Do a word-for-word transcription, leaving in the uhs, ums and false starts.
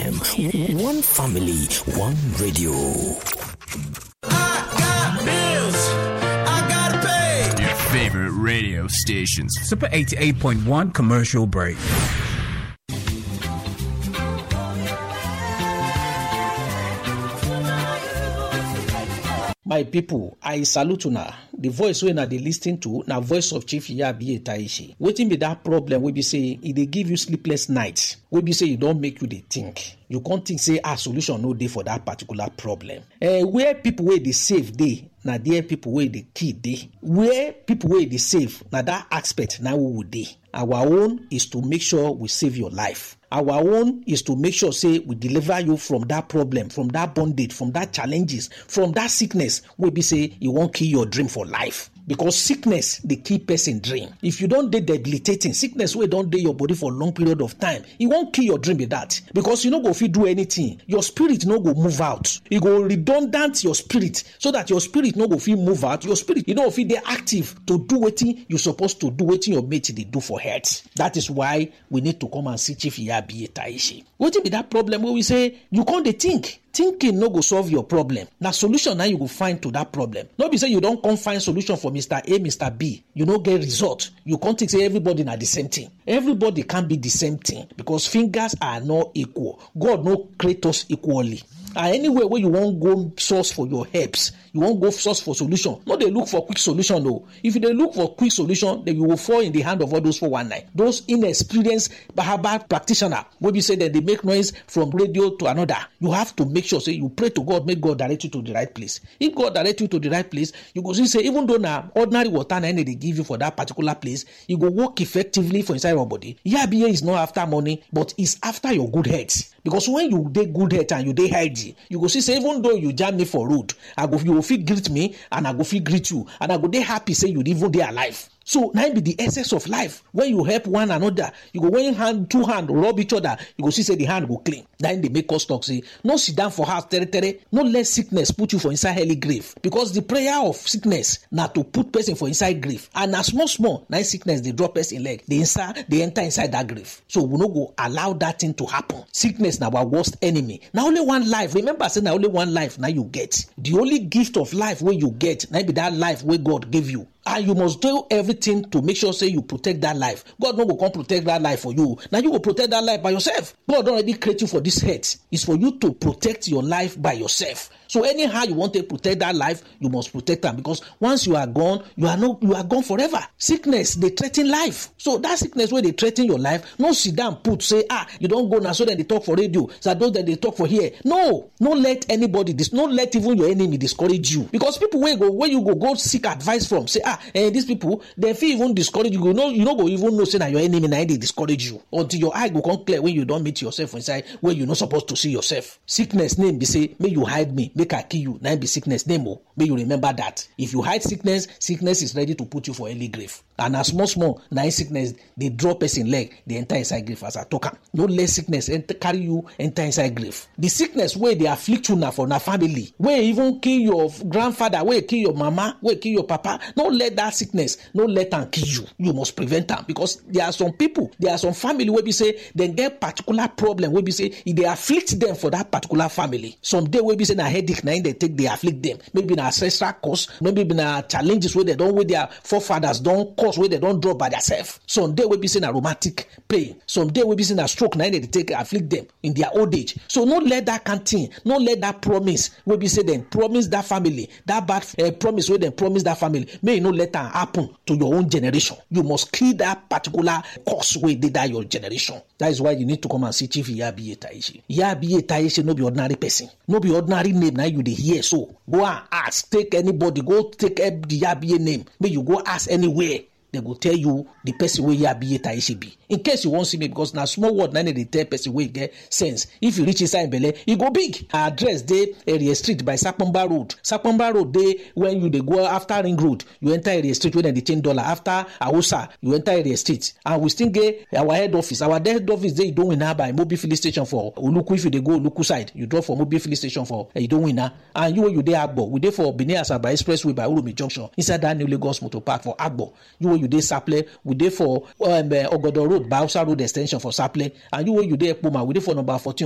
M. One family, one radio. I got bills. I gotta pay. Your favorite radio stations. Super eighty-eight point one commercial break. My people, I salute una. The voice when I dey listen to na voice of Chief Iyabiye Taishi. Wetin be that problem wey be say e dey give you sleepless nights? Wey be say e don make you dey think. You can't think say ah solution no dey for that particular problem. Uh, where people wey dey save dey, na there people wey dey kill dey. Where people wey dey save, na that aspect na we would dey. Our own is to make sure we save your life. Our own is to make sure, say, we deliver you from that problem, from that bondage, from that challenges, from that sickness, wey be say you won't kill your dream for life. Because sickness, the key person dream. If you don't dey debilitating, sickness wey don't dey your body for a long period of time, it won't kill your dream with that. Because you no go fit do anything. Your spirit no go move out. You go redundant your spirit so that your spirit no go fit move out. Your spirit, you know, fit dey active to do wetin you supposed to do, wetin your mate dey do for health. That is why we need to come and see Chief Iyabiye Taishi. Wetin be that problem where we say you can't dey think? Thinking no go solve your problem. Na solution now you go find to that problem. No be say you don't come find solution for Mister A, Mister B. You no get result. You can't think say everybody na the same thing. Everybody can't be the same thing because fingers are not equal. God no create us equally. And anywhere where you won't go source for your helps, you won't go source for solution. No, they look for quick solution though. If they look for quick solution, then you will fall in the hand of all those four one nine. Those inexperienced Bahaba practitioner, when you say that they make noise from radio to another, you have to make sure, say, you pray to God, make God direct you to the right place. If God direct you to the right place, you go see, say, even though now ordinary water they give you for that particular place, you go work effectively for inside your body. Iyabiye is not after money, but it's after your good health. Because when you dey good health and you dey healthy, you go see, say, even though you jam me for road, I go, you go fit greet me, and I go fit greet you, and I go dey happy, say, you even dey alive. So now be the essence of life. When you help one another, you go when hand two hand rub each other, you go see say the hand go clean. Then they make us talk say, no sit down for house tere tere, no let sickness put you for inside hell grave. Because the prayer of sickness na to put person for inside grave. And na small small, now sickness they drop person leg, they inside they enter inside that grave. So we no go allow that thing to happen. Sickness na our worst enemy. Now only one life. Remember, say now only one life now you get. The only gift of life where you get, now be that life where God gave you. And you must do everything to make sure, say, you protect that life. God no go come protect that life for you. Now you go protect that life by yourself. God don't already create you for this health. It's for you to protect your life by yourself. So anyhow you want to protect that life, you must protect them, because once you are gone, you are no, you are gone forever. Sickness, they threaten life. So that sickness where they threaten your life, no sit down, put, say, ah, you don't go now, so then they talk for radio, so those that they talk for here. No, no let anybody, this, no let even your enemy discourage you. Because people where go, where you go, go seek advice from, say, ah, and these people, they feel even discourage you. You know, you don't go even know, say, that your enemy, now they discourage you. Until your eye go come clear when you don't meet yourself inside, where you're not supposed to see yourself. Sickness name, be say, may you hide me. Make I kill you. Now be sickness name. May you remember that. If you hide sickness, sickness is ready to put you for early grave. And as small small, now sickness, they drop us in leg, they enter inside grave as I talk. No less sickness enter, carry you, enter inside grave. The sickness where they afflict you now for na family, where even kill your grandfather, where kill your mama, where kill your papa. No let that sickness, no let them kill you. You must prevent them, because there are some people, there are some family where we say they get particular problem where we say if they afflict them for that particular family. Someday where we say na headache, now they take they afflict them. Maybe na ancestral cause, maybe na challenges where they don't, where their forefathers don't cause, where they don't drop by themselves. Someday we be saying a rheumatic pain. Someday we be saying a stroke. Now they take afflict them in their old age. So no let that continue. No let that promise we be say them promise that family that bad uh, promise where they promise that family. May you not let that happen to your own generation. You must kill that particular cause where they die your generation. That is why you need to come and see Chief Iyabiye Taishi. Iyabiye Taishi no be ordinary person. No be ordinary name. Now you dey hear so. Go and ask. Take anybody. Go take the Iyabiye name. May you go ask anywhere. They go tell you the person where Iyabiye Taishi be. In case you won't see me, because now small word, now they tell person where you get sense. If you reach inside Bele, you go big. Our address they area street by Sapomba Road. Sapomba Road they when you they go after Ring Road, you enter area street when they change dollar. After Aosa, you enter area street. And we still get our head office. Our head office they don't win now by mobile filling station for Uluku. If you they go Uluku side, you drop for mobile filling station for uh, you don't win now. And you you there Agbo. We there for Benin Asaba Expressway by Urumi Junction. Inside that new Lagos Motor Park for Agbo. You you dey Saple, we dey for um, uh, Ogodo Road, Bausa Road extension for Saple, and you where you dey Puma, we dey for number fourteen